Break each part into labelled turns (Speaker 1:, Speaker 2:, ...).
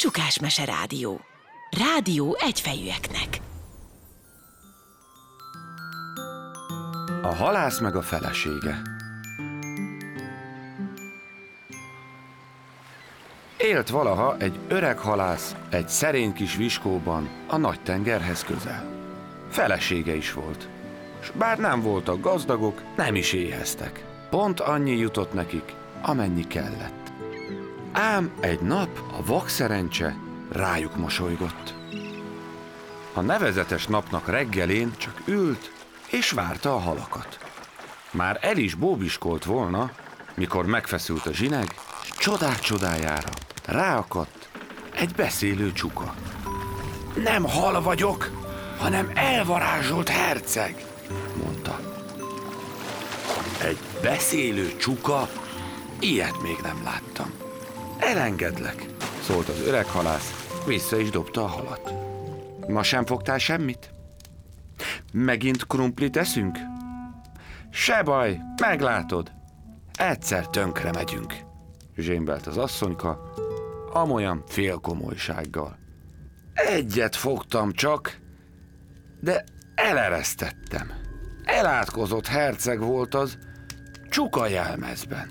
Speaker 1: Csukás Mese Rádió. Rádió egyfejűeknek.
Speaker 2: A halász meg a felesége. Élt valaha egy öreg halász egy szerény kis viskóban a nagy tengerhez közel. Felesége is volt, s bár nem voltak gazdagok, nem is éheztek. Pont annyi jutott nekik, amennyi kellett. Ám egy nap a vakszerencse rájuk mosolygott. A nevezetes napnak reggelén csak ült és várta a halakat. Már el is bóbiskolt volna, mikor megfeszült a zsineg, és csodák csodájára ráakadt egy beszélő csuka. Nem hal vagyok, hanem elvarázsolt herceg, mondta. Egy beszélő csuka? Ilyet még nem láttam. Elengedlek, szólt az öreg halász, vissza is dobta a halat. Ma sem fogtál semmit? Megint krumplit eszünk? Se baj, meglátod. Egyszer tönkre megyünk, zsémbelt az asszonyka, amolyan félkomolysággal. Egyet fogtam csak, de eleresztettem. Elátkozott herceg volt az, csuka jelmezben.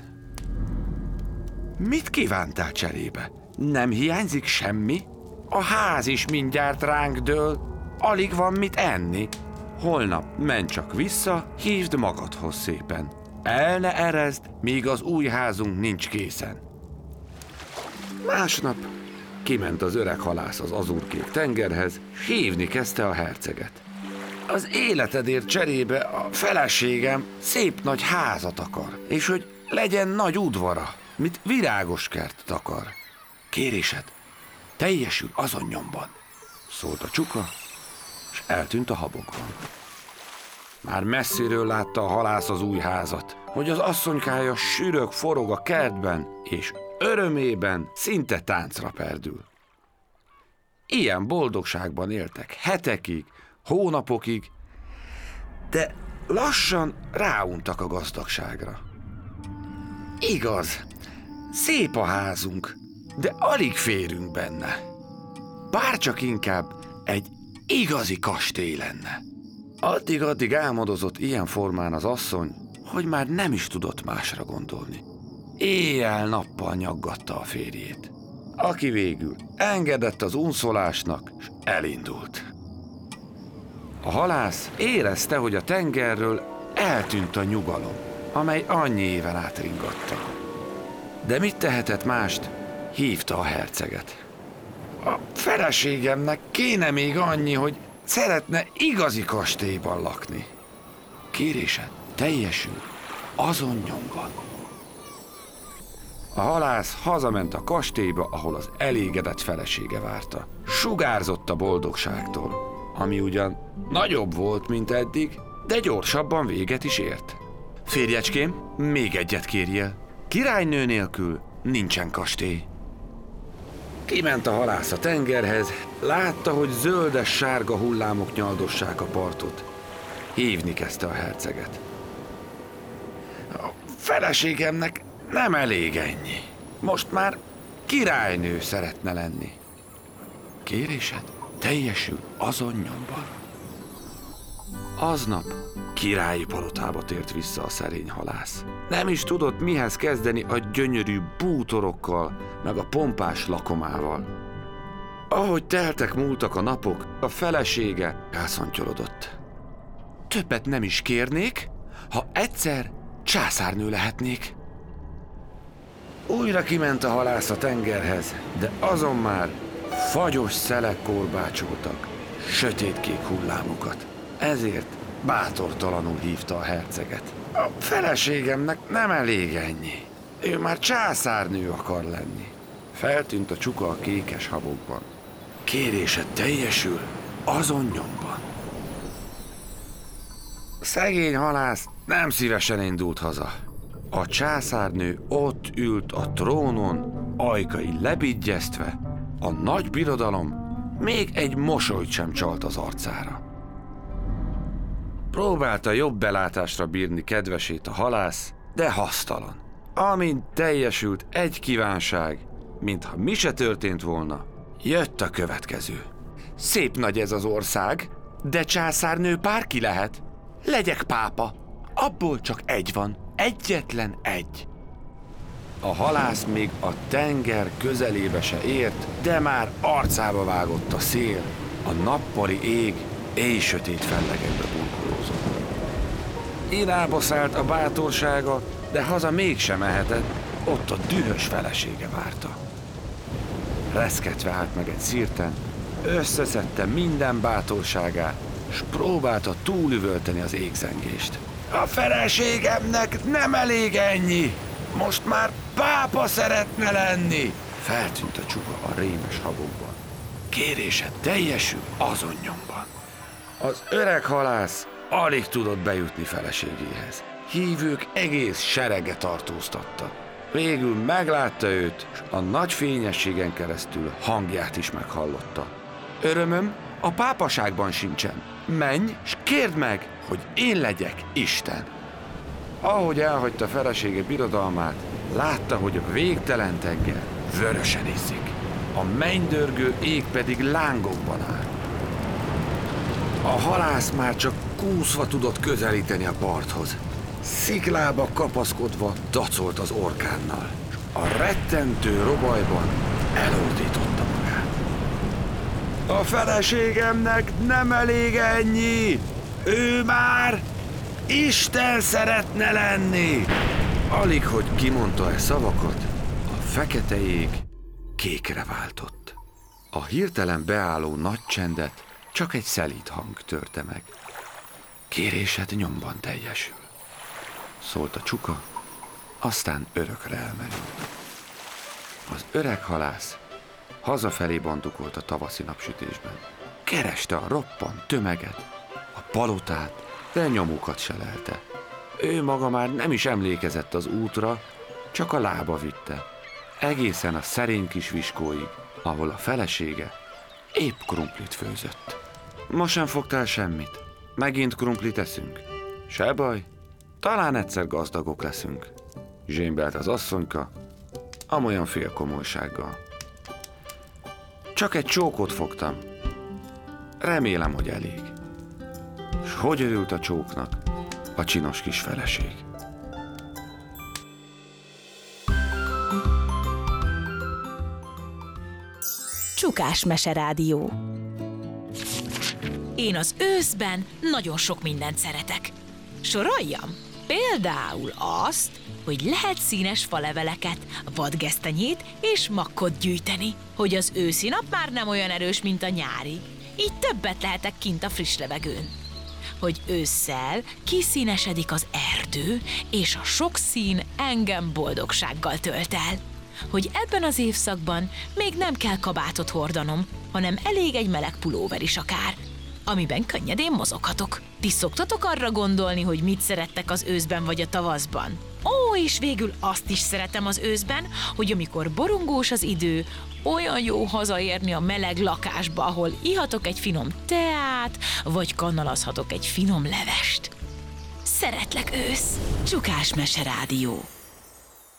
Speaker 2: Mit kívántál cserébe? Nem hiányzik semmi? A ház is mindjárt ránk dől, alig van mit enni. Holnap menj csak vissza, hívd magadhoz szépen. El ne erezd, míg az új házunk nincs készen. Másnap kiment az öreg halász az azurkék tengerhez, s hívni kezdte a herceget. Az életedért cserébe a feleségem szép nagy házat akar, és hogy legyen nagy udvara, mint virágos kert akar. Kérésed teljesül azon nyomban, szólt a csuka, és eltűnt a habokban. Már messziről látta a halász az új házat, hogy az asszonykája sürög, forog a kertben, és örömében szinte táncra perdül. Ilyen boldogságban éltek hetekig, hónapokig, de lassan ráuntak a gazdagságra. Igaz, szép a házunk, de alig férünk benne. Bárcsak inkább egy igazi kastély lenne. Addig álmodozott ilyen formán az asszony, hogy már nem is tudott másra gondolni. Éjjel-nappal nyaggatta a férjét, aki végül engedett az unszolásnak, és elindult. A halász érezte, hogy a tengerről eltűnt a nyugalom, amely annyi éven át ringatta. De mit tehetett mást? Hívta a herceget. A feleségemnek kéne még annyi, hogy szeretne igazi kastélyban lakni. Kérésed teljesül azon nyomban. A halász hazament a kastélyba, ahol az elégedett felesége várta. Sugárzott a boldogságtól, ami ugyan nagyobb volt, mint eddig, de gyorsabban véget is ért. Férjecském, még egyet kérjél. Királynő nélkül nincsen kastély. Kiment a halász a tengerhez, látta, hogy zöldes-sárga hullámok nyaldossák a partot. Hívni kezdte a herceget. A feleségemnek nem elég ennyi. Most már királynő szeretne lenni. Kérésed teljesül azon nyomban. Aznap királyi palotába tért vissza a szerény halász. Nem is tudott mihez kezdeni a gyönyörű bútorokkal, meg a pompás lakomával. Ahogy teltek múltak a napok, a felesége elszontyolodott. Többet nem is kérnék, ha egyszer császárnő lehetnék. Újra kiment a halász a tengerhez, de azon már fagyos szelek korbácsoltak sötétkék hullámokat. Ezért bátortalanul hívta a herceget. A feleségemnek nem elég ennyi. Ő már császárnő akar lenni. Feltűnt a csuka a kékes habokban. Kérésed teljesül azon nyomban. Szegény halász nem szívesen indult haza. A császárnő ott ült a trónon, ajkai lebigyeztve, a nagy birodalom még egy mosolyt sem csalt az arcára. Próbálta jobb belátásra bírni kedvesét a halász, de hasztalan. Amint teljesült egy kívánság, mintha mi se történt volna, Jött a következő. Szép nagy ez az ország, de császárnő bárki lehet. Legyek pápa. Abból csak egy van. Egyetlen egy. A halász még a tenger közelébe se ért, de már arcába vágott a szél. A nappali ég éjsötét fellegekbe burkolózott. Irába szállt a bátorsága, de haza mégsem mehetett, ott a dühös felesége várta. Reszketve állt meg egy szirten, összeszedte minden bátorságát, s próbálta túlüvölteni az égzengést. A feleségemnek nem elég ennyi! Most már pápa szeretne lenni! Feltűnt a csuka a rémes habokban. Kérése teljesül azon nyomban. Az öreg halász alig tudott bejutni feleségéhez. Hívők egész serege tartóztatta. Végül meglátta őt, és a nagy fényességen keresztül hangját is meghallotta. Örömöm a pápaságban sincsen. Menj, s kérd meg, hogy én legyek Isten. Ahogy elhagyta felesége birodalmát, látta, hogy a végtelen tenger vörösen iszik. A mennydörgő ég pedig lángokban áll. A halász már csak kúszva tudott közelíteni a parthoz. Sziklába kapaszkodva dacolt az orkánnal. A rettentő robajban elordította magát. A feleségemnek nem elég ennyi! Ő már Isten szeretne lenni! Alig, hogy kimondta e szavakat, a fekete ég kékre váltott. A hirtelen beálló nagy csendet csak egy szelíd hang törte meg. Kérésed nyomban teljesül, szólt a csuka, aztán örökre elmerült. Az öreg halász hazafelé bandukolt a tavaszi napsütésben. Kereste a roppant tömeget, a palotát, de nyomukat se lelte. Ő maga már nem is emlékezett az útra, csak a lába vitte. Egészen a szerény kis viskóig, ahol a felesége épp krumplit főzött. Ma sem fogtál semmit? Megint krumplit eszünk? Se baj, talán egyszer gazdagok leszünk. Zsémbelt az asszonyka, amolyan félkomolysággal. Csak egy csókot fogtam. Remélem, hogy elég. S hogy örült a csóknak a csinos kis feleség.
Speaker 1: Csukás Meserádió. Én az őszben nagyon sok mindent szeretek. Soroljam? Például azt, hogy lehet színes faleveleket, vadgesztenyét és makkot gyűjteni, hogy az őszi nap már nem olyan erős, mint a nyári. Így többet lehetek kint a friss levegőn. Hogy ősszel kiszínesedik az erdő, és a sok szín engem boldogsággal tölt el. Hogy ebben az évszakban még nem kell kabátot hordanom, hanem elég egy meleg pulóver is akár, amiben könnyedén mozoghatok. Ti szoktatok arra gondolni, hogy mit szerettek az őszben vagy a tavaszban? Ó, és végül azt is szeretem az őszben, hogy amikor borongós az idő, olyan jó hazaérni a meleg lakásba, ahol ihatok egy finom teát, vagy kannalazhatok egy finom levest. Szeretlek ősz! Csukás Meserádió.